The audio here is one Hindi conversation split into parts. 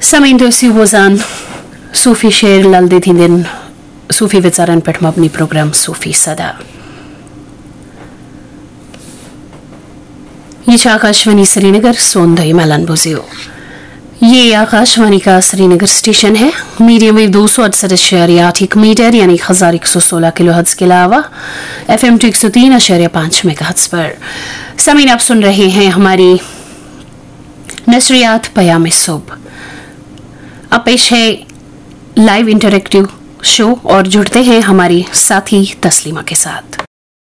Samindossi Wozan, Sufi Sher Laldi Thindin, Sufi Vitsaran Petmabni program Sufi Sada. ये आकाशवाणी श्रीनगर सोंधई मैलान बुजियो। ये आकाशवाणी का श्रीनगर स्टेशन है। मीडियम वेव 268.8 मीटर यानी 1116 किलोहर्ट्ज के अलावा FM 103.5 मेगाहर्ट्ज पर। समीन आप सुन रहे हैं हमारी नशरियात पयाम सुबह। अब पेश है लाइव इंटरैक्टिव शो और जुड़ते हैं हमारी साथी तस्लीमा के साथ।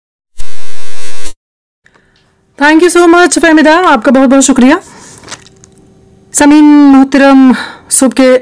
Thank you so much Fahmida, आपका बहुत बहुत शुक्रिया। समीन मोहतरम, सुबह के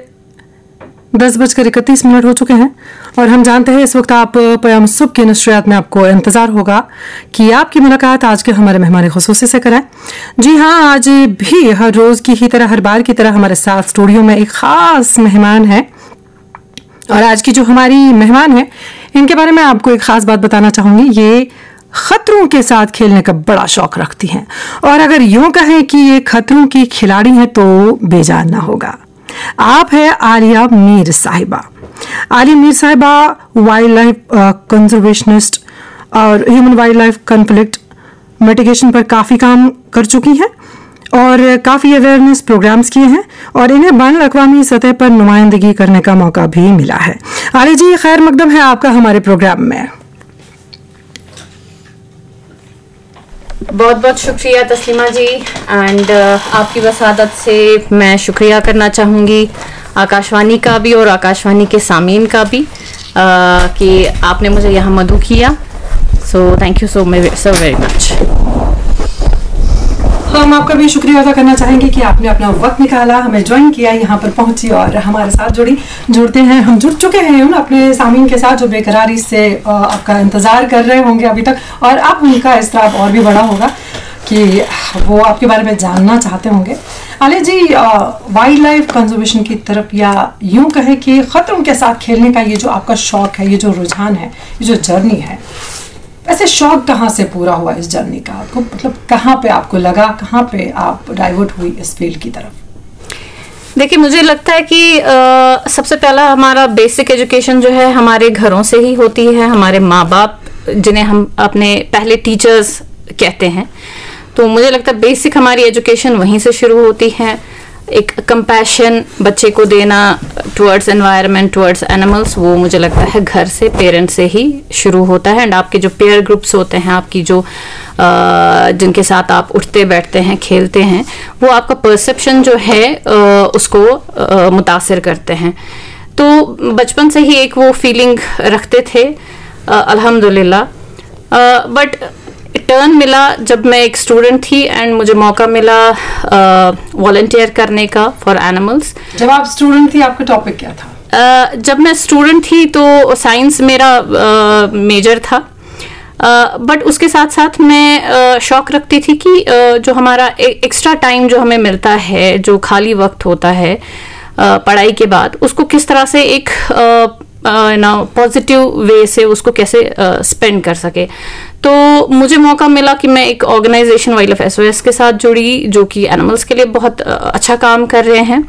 10:31 हो चुके हैं और हम जानते हैं इस वक्त आप पयाम सुबह के नशरियात में आपको इंतज़ार होगा कि आपकी मुलाकात आज के हमारे मेहमान खुसूसी से कराएं। जी हाँ, आज भी हर रोज़ की ही तरह, हर बार की तरह हमारे साथ स्टूडियो में एक ख़ास मेहमान है और आज की जो हमारी मेहमान है इनके बारे में आपको एक ख़ास बात बताना चाहूँगी। ये खतरों के साथ खेलने का बड़ा शौक रखती हैं और अगर यूं कहें कि ये खतरों की खिलाड़ी हैं तो बेजान ना होगा। आप है आलिया मीर साहिबा। आलिया मीर साहिबा वाइल्ड लाइफ कंजर्वेशनिस्ट और human wild life conflict mitigation पर काफ़ी काम कर चुकी हैं और काफ़ी अवेयरनेस प्रोग्राम्स किए हैं और इन्हें बैनुल अक़वामी सतह पर नुमाइंदगी करने का मौका भी मिला है। आलिया जी, खैर मकदम है आपका हमारे प्रोग्राम में। बहुत बहुत शुक्रिया तस्लीमा जी एंड आपकी वसादत से मैं शुक्रिया करना चाहूँगी आकाशवाणी का भी और आकाशवाणी के सामीन का भी कि आपने मुझे यहाँ मदऊ किया। So thank you so very much. हम आपका भी शुक्रिया अदा करना चाहेंगे कि आपने अपना वक्त निकाला, हमें ज्वाइन किया, यहाँ पर पहुंची और हमारे साथ जुड़ते हैं। हम जुड़ चुके हैं उन अपने सामीन के साथ जो बेकरारी से आपका इंतज़ार कर रहे होंगे अभी तक और अब उनका इसराब और भी बड़ा होगा कि वो आपके बारे में जानना चाहते होंगे। आलिया जी, वाइल्ड लाइफ कंजर्वेशन की तरफ या यूँ कहें कि ख़तरों के साथ खेलने का ये जो आपका शौक़ है, ये जो रुझान है, ये जो जर्नी है, ऐसे शौक कहाँ से पूरा हुआ इस जर्नी का? आपको मतलब कहाँ पे आपको लगा, कहाँ पे आप डाइवर्ट हुई इस फील्ड की तरफ? देखिए, मुझे लगता है कि सबसे पहला हमारा बेसिक एजुकेशन जो है हमारे घरों से ही होती है। हमारे माँ बाप जिन्हें हम अपने पहले टीचर्स कहते हैं, तो मुझे लगता है बेसिक हमारी एजुकेशन वहीं से शुरू होती है। एक कंपैशन बच्चे को देना टुवर्ड्स एनवायरनमेंट, टुवर्ड्स एनिमल्स, वो मुझे लगता है घर से, पेरेंट्स से ही शुरू होता है। एंड आपके जो पेयर ग्रुप्स होते हैं, आपकी जो जिनके साथ आप उठते बैठते हैं, खेलते हैं, वो आपका परसेप्शन जो है उसको मुतासिर करते हैं। तो बचपन से ही एक वो फीलिंग रखते थे अल्हम्दुलिल्लाह। बट टर्न मिला जब मैं एक स्टूडेंट थी एंड मुझे मौका मिला वॉलंटियर करने का फॉर एनिमल्स। जब आप स्टूडेंट थी आपका टॉपिक क्या था? जब मैं स्टूडेंट थी तो साइंस मेरा मेजर था, बट उसके साथ साथ मैं शौक रखती थी कि जो हमारा एक्स्ट्रा टाइम जो हमें मिलता है, जो खाली वक्त होता है पढ़ाई के बाद, उसको किस तरह से एक पॉजिटिव वे से उसको कैसे स्पेंड कर सके। तो मुझे मौका मिला कि मैं एक ऑर्गेनाइजेशन वाइल्ड लाइफ SOS के साथ जुड़ी, जो कि एनिमल्स के लिए बहुत अच्छा काम कर रहे हैं।